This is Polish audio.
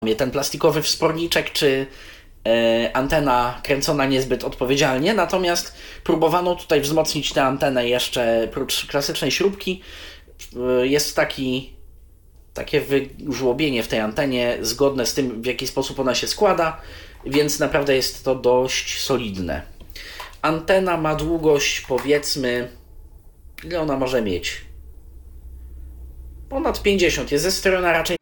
ten plastikowy wsporniczek czy antena kręcona niezbyt odpowiedzialnie, natomiast próbowano tutaj wzmocnić tę antenę jeszcze prócz klasycznej śrubki. Jest takie wyżłobienie w tej antenie zgodne z tym, w jaki sposób ona się składa, więc naprawdę jest to dość solidne. Antena ma długość, powiedzmy, ile ona może mieć? Ponad 50. Jest ze strony raczej